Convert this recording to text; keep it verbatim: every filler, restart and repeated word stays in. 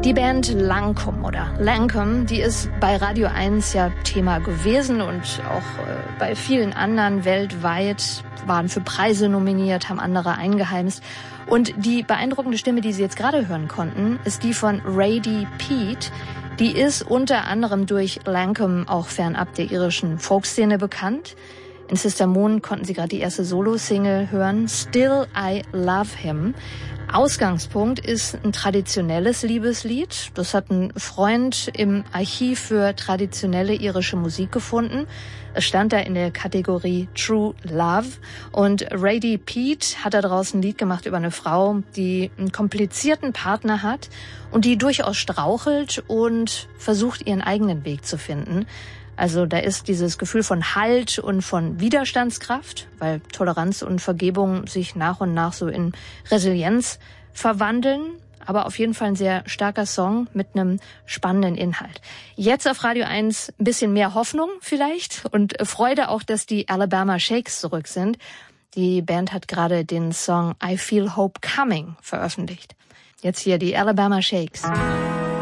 Die Band Lancome oder Lancome, die ist bei Radio eins ja Thema gewesen und auch äh, bei vielen anderen weltweit, waren für Preise nominiert, haben andere eingeheimst. Und die beeindruckende Stimme, die Sie jetzt gerade hören konnten, ist die von Radie Peat. Die ist unter anderem durch Lancome auch fernab der irischen Folkszene bekannt. In Sister Moon konnten Sie gerade die erste Solo-Single hören, Still I Love Him. Ausgangspunkt ist ein traditionelles Liebeslied. Das hat ein Freund im Archiv für traditionelle irische Musik gefunden. Es stand da in der Kategorie True Love. Und Radie Peat hat da draußen ein Lied gemacht über eine Frau, die einen komplizierten Partner hat und die durchaus strauchelt und versucht, ihren eigenen Weg zu finden. Also da ist dieses Gefühl von Halt und von Widerstandskraft, weil Toleranz und Vergebung sich nach und nach so in Resilienz verwandeln. Aber auf jeden Fall ein sehr starker Song mit einem spannenden Inhalt. Jetzt auf Radio eins ein bisschen mehr Hoffnung vielleicht und Freude auch, dass die Alabama Shakes zurück sind. Die Band hat gerade den Song I Feel Hope Coming veröffentlicht. Jetzt hier die Alabama Shakes.